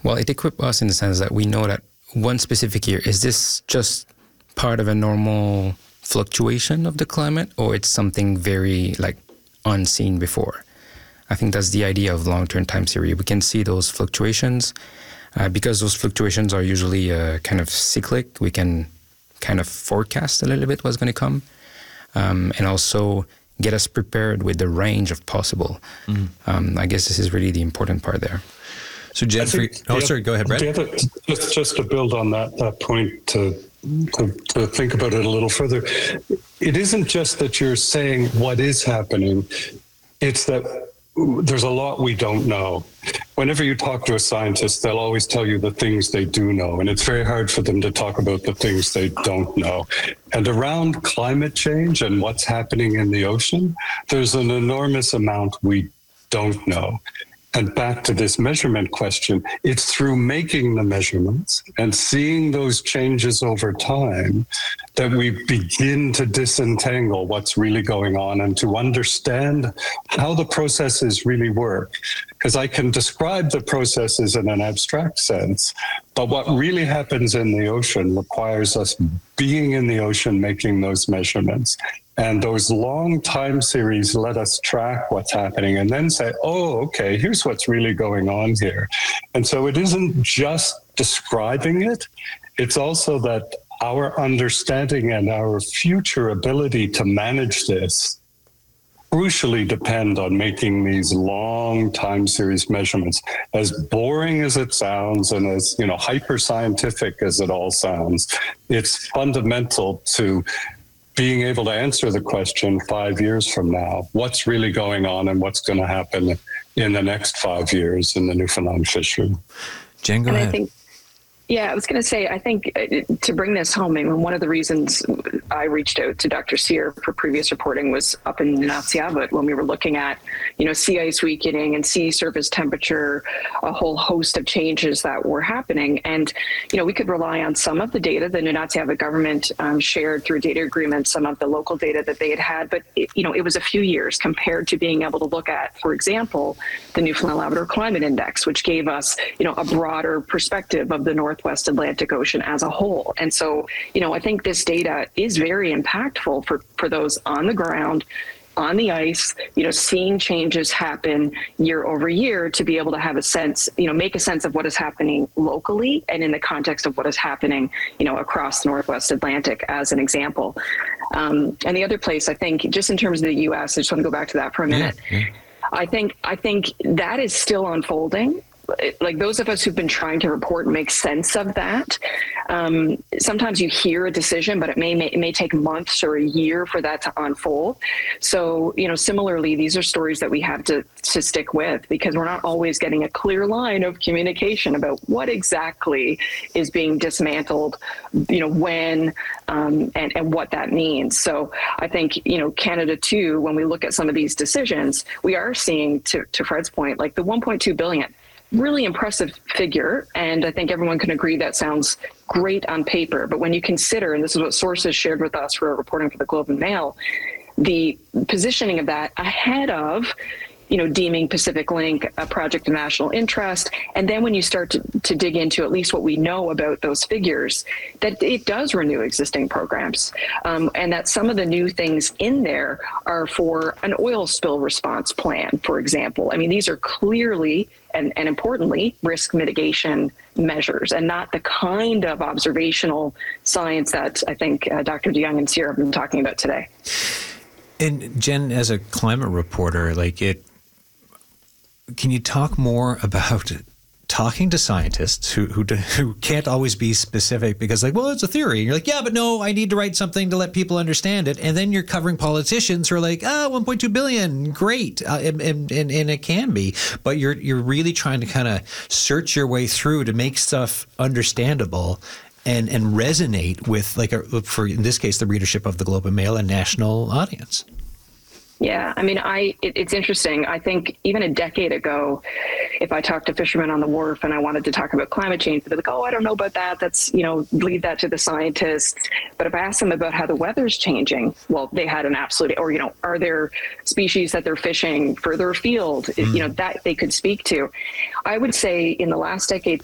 Well, it equipped us in the sense that we know that one specific year, is this just part of a normal fluctuation of the climate, or it's something very unseen before? I think that's the idea of long-term time series. We can see those fluctuations because those fluctuations are usually kind of cyclic. We can kind of forecast a little bit what's going to come, and also get us prepared with the range of possible. I guess this is really the important part there. So, Jen, sorry, go ahead, Brett. Just to build on that point, to think about it a little further, it isn't just that you're saying what is happening, it's that there's a lot we don't know. Whenever you talk to a scientist, they'll always tell you the things they do know, and it's very hard for them to talk about the things they don't know. And around climate change and what's happening in the ocean, there's an enormous amount we don't know. And back to this measurement question, it's through making the measurements and seeing those changes over time that we begin to disentangle what's really going on and to understand how the processes really work. Because I can describe the processes in an abstract sense, but what really happens in the ocean requires us being in the ocean making those measurements. And those long time series let us track what's happening and then say, oh, okay, here's what's really going on here. And so it isn't just describing it, it's also that our understanding and our future ability to manage this crucially depend on making these long time series measurements. As boring as it sounds and as hyper scientific as it all sounds, it's fundamental to being able to answer the question 5 years from now, what's really going on and what's going to happen in the next 5 years in the Newfoundland fishery. Jen, go ahead. I was going to say, I think to bring this home, one of the reasons I reached out to Dr. Cyr for previous reporting was up in Nunatsiavut when we were looking at, sea ice weakening and sea surface temperature, a whole host of changes that were happening. And, we could rely on some of the data the Nunatsiavut government shared through data agreements, some of the local data that they had, but it was a few years compared to being able to look at, for example, the Newfoundland Labrador Climate Index, which gave us, a broader perspective of the Northwest Atlantic Ocean as a whole. And so, I think this data is very impactful for those on the ground, on the ice, seeing changes happen year over year to be able to have a sense, make a sense of what is happening locally and in the context of what is happening, across the Northwest Atlantic as an example. And the other place, I think, just in terms of the U.S., I just want to go back to that for a minute. Yeah. I think that is still unfolding. Like those of us who've been trying to report and make sense of that, sometimes you hear a decision, but it may take months or a year for that to unfold. So, similarly, these are stories that we have to stick with because we're not always getting a clear line of communication about what exactly is being dismantled, when, and what that means. So I think, Canada too, when we look at some of these decisions, we are seeing, to Fred's point, like the 1.2 billion, really impressive figure. And I think everyone can agree that sounds great on paper. But when you consider, and this is what sources shared with us for reporting for the Globe and Mail, the positioning of that ahead of, deeming Pacific Link a project of national interest. And then when you start to dig into at least what we know about those figures, that it does renew existing programs. And that some of the new things in there are for an oil spill response plan, for example. I mean, these are clearly and importantly, risk mitigation measures and not the kind of observational science that I think Dr. DeYoung and Cyr have been talking about today. And Jen, as a climate reporter, can you talk more about talking to scientists who can't always be specific because it's a theory. And you're like, yeah, but no, I need to write something to let people understand it. And then you're covering politicians who are like, 1.2 billion, great. And it can be, but you're really trying to kind of search your way through to make stuff understandable and resonate with for in this case, the readership of the Globe and Mail and national audience. Yeah, I mean, it's interesting. I think even a decade ago, if I talked to fishermen on the wharf and I wanted to talk about climate change, they'd be like, I don't know about that. That's, leave that to the scientists. But if I asked them about how the weather's changing, well, they had an absolute, or, are there species that they're fishing further afield, that they could speak to. I would say in the last decade